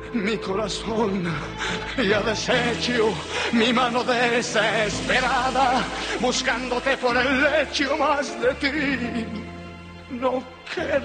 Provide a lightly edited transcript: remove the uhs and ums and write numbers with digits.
Mi corazón ya deshecho, mi mano desesperada, buscándote por el lecho, más de ti no queda